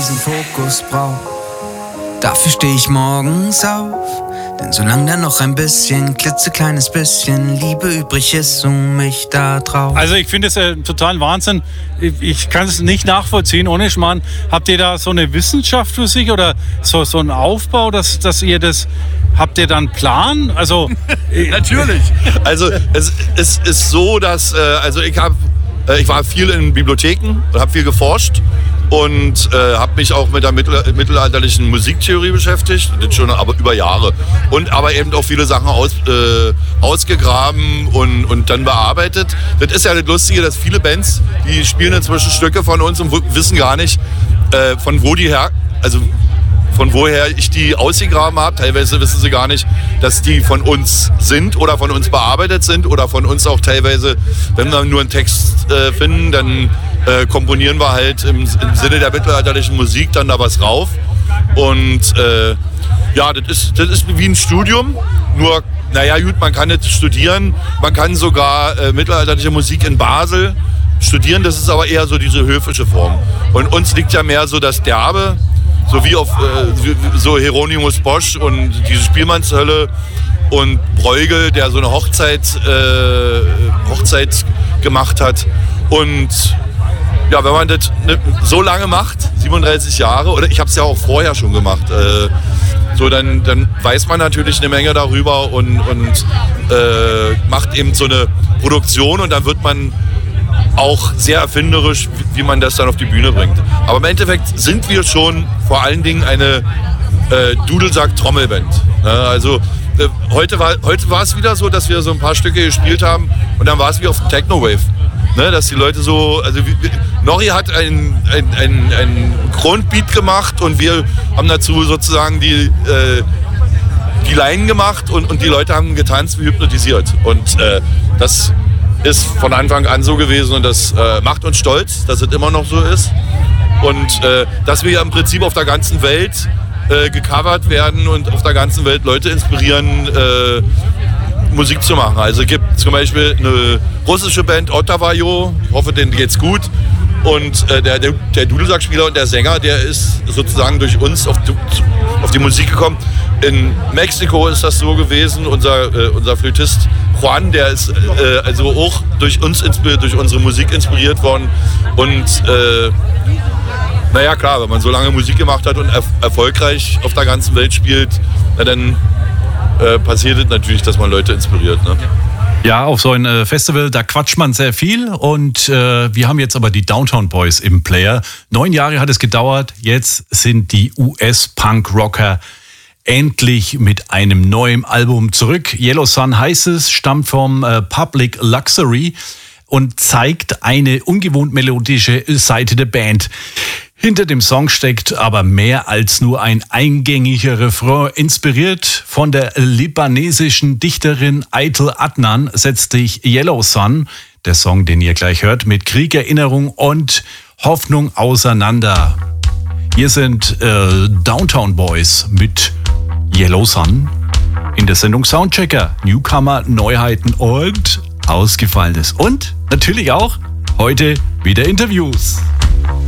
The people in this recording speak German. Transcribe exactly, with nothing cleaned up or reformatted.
diesen Fokus brauch. Dafür steh ich morgens auf, denn solange da noch ein bisschen, klitzekleines bisschen Liebe übrig ist um mich da drauf. Also ich finde es äh, total Wahnsinn. Ich, ich kann es nicht nachvollziehen, ohne Schmarrn. Habt ihr da so eine Wissenschaft für sich oder so, so einen Aufbau, dass, dass ihr das... Habt ihr dann einen Plan? Also natürlich. Also es, es ist so, dass äh, also ich habe äh, ich war viel in Bibliotheken und habe viel geforscht und äh, habe mich auch mit der mittel, mittelalterlichen Musiktheorie beschäftigt, das schon aber über Jahre und aber eben auch viele Sachen aus, äh, ausgegraben und, und dann bearbeitet. Das ist ja das Lustige, dass viele Bands, die spielen inzwischen Stücke von uns und wissen gar nicht, äh, von wo die her, also von woher ich die ausgegraben habe. Teilweise wissen sie gar nicht, dass die von uns sind oder von uns bearbeitet sind oder von uns auch teilweise, wenn wir nur einen Text äh, finden, dann äh, komponieren wir halt im, im Sinne der mittelalterlichen Musik dann da was rauf. Und äh, ja, das ist, das ist wie ein Studium, nur, naja gut, man kann nicht studieren, man kann sogar äh, mittelalterliche Musik in Basel studieren, das ist aber eher so diese höfische Form. Und uns liegt ja mehr so das Derbe, so wie auf äh, so Hieronymus Bosch und diese Spielmannshölle und Bruegel, der so eine Hochzeit, äh, Hochzeit gemacht hat. Und ja, wenn man das ne, so lange macht, siebenunddreißig Jahre, oder ich habe es ja auch vorher schon gemacht, äh, so dann, dann weiß man natürlich eine Menge darüber und, und äh, macht eben so eine Produktion und dann wird man auch sehr erfinderisch, wie man das dann auf die Bühne bringt. Aber im Endeffekt sind wir schon vor allen Dingen eine äh, Dudelsack-Trommelband. Ne? Also äh, heute war heute war es wieder so, dass wir so ein paar Stücke gespielt haben und dann war es wie auf Techno-Wave. Ne? Dass die Leute so, also wie, Nori hat einen ein, ein, ein Grundbeat gemacht und wir haben dazu sozusagen die äh, die Line gemacht und, und die Leute haben getanzt wie hypnotisiert. Und äh, das ist von Anfang an so gewesen und das äh, macht uns stolz, dass es immer noch so ist. Und äh, dass wir ja im Prinzip auf der ganzen Welt äh, gecovert werden und auf der ganzen Welt Leute inspirieren, äh, Musik zu machen. Also es gibt zum Beispiel eine russische Band, Ottavayo, ich hoffe, denen geht's gut. Und äh, der, der, der Dudelsackspieler und der Sänger, der ist sozusagen durch uns auf die, auf die Musik gekommen. In Mexiko ist das so gewesen, unser, äh, unser Flötist Juan, der ist äh, also auch durch uns, durch unsere Musik inspiriert worden. Und äh, naja, klar, wenn man so lange Musik gemacht hat und er- erfolgreich auf der ganzen Welt spielt, na, dann äh, passiert es natürlich, dass man Leute inspiriert. Ne? Ja, auf so ein äh, Festival, da quatscht man sehr viel und äh, wir haben jetzt aber die Downtown Boys im Player. Neun Jahre hat es gedauert, jetzt sind die U S-Punk-Rocker endlich mit einem neuen Album zurück. Yellow Sun heißt es, stammt vom äh, Public Luxury und zeigt eine ungewohnt melodische Seite der Band. Hinter dem Song steckt aber mehr als nur ein eingängiger Refrain. Inspiriert von der libanesischen Dichterin Eitel Adnan setzt sich Yellow Sun, der Song, den ihr gleich hört, mit Krieg, Erinnerung und Hoffnung auseinander. Hier sind äh, Downtown Boys mit Yellow Sun in der Sendung Soundchecker. Newcomer, Neuheiten und Ausgefallenes. Und natürlich auch heute wieder Interviews.